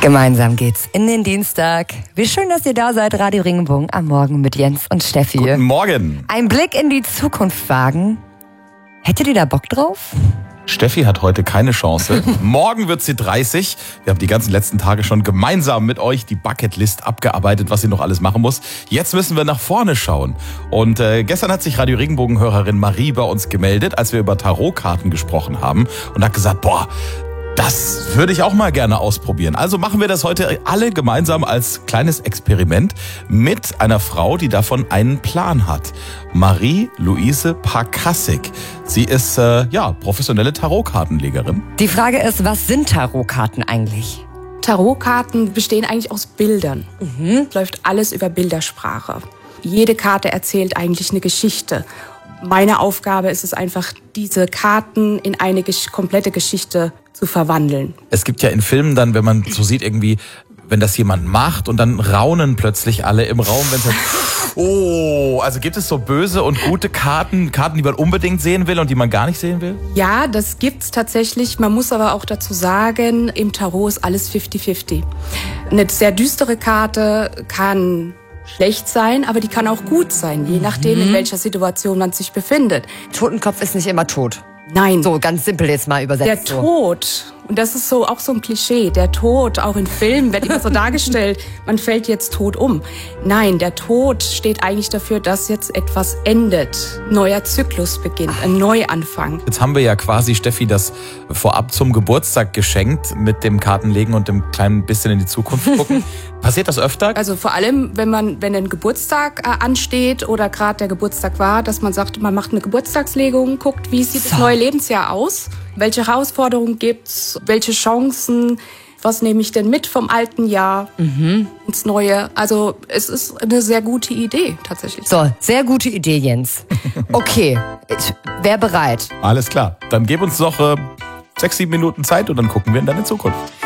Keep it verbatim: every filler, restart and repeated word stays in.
Gemeinsam geht's in den Dienstag. Wie schön, dass ihr da seid. Radio Regenbogen am Morgen mit Jens und Steffi. Guten Morgen. Ein Blick in die Zukunft wagen. Hättet ihr da Bock drauf? Steffi hat heute keine Chance. Morgen wird sie dreißig. Wir haben die ganzen letzten Tage schon gemeinsam mit euch die Bucketlist abgearbeitet, was sie noch alles machen muss. Jetzt müssen wir nach vorne schauen. Und äh, gestern hat sich Radio Regenbogen-Hörerin Marie bei uns gemeldet, als wir über Tarotkarten gesprochen haben und hat gesagt, boah, das würde ich auch mal gerne ausprobieren. Also machen wir das heute alle gemeinsam als kleines Experiment mit einer Frau, die davon einen Plan hat. Marie-Louise Parkassig. Sie ist äh, ja professionelle Tarotkartenlegerin. Die Frage ist, was sind Tarotkarten eigentlich? Tarotkarten bestehen eigentlich aus Bildern. Mhm. Es läuft alles über Bildersprache. Jede Karte erzählt eigentlich eine Geschichte. Meine Aufgabe ist es einfach, diese Karten in eine gesch- komplette Geschichte zu verwandeln. Es gibt ja in Filmen dann, wenn man so sieht irgendwie, wenn das jemand macht und dann raunen plötzlich alle im Raum, wenn es halt, oh, also gibt es so böse und gute Karten, Karten, die man unbedingt sehen will und die man gar nicht sehen will? Ja, das gibt's tatsächlich. Man muss aber auch dazu sagen, im Tarot ist alles fünfzig fünfzig. Eine sehr düstere Karte kann schlecht sein, aber die kann auch gut sein, je nachdem, in welcher Situation man sich befindet. Totenkopf ist nicht immer tot. Nein. So ganz simpel jetzt mal übersetzt. Der so. Tod, und das ist so auch so ein Klischee, der Tod, auch in Filmen wird immer so dargestellt, man fällt jetzt tot um. Nein, der Tod steht eigentlich dafür, dass jetzt etwas endet, neuer Zyklus beginnt, ein Neuanfang. Jetzt haben wir ja quasi Steffi das vorab zum Geburtstag geschenkt mit dem Kartenlegen und dem kleinen bisschen in die Zukunft gucken. Passiert das öfter? Also vor allem, wenn man, wenn ein Geburtstag äh, ansteht oder gerade der Geburtstag war, dass man sagt, man macht eine Geburtstagslegung, guckt, wie sieht das neue Lebensjahr aus, welche Herausforderungen gibt's, welche Chancen, was nehme ich denn mit vom alten Jahr mhm. ins neue. Also es ist eine sehr gute Idee tatsächlich. So, sehr gute Idee, Jens. Okay, ich wäre bereit. Alles klar, dann gib uns noch äh, sechs, sieben Minuten Zeit und dann gucken wir in deine Zukunft.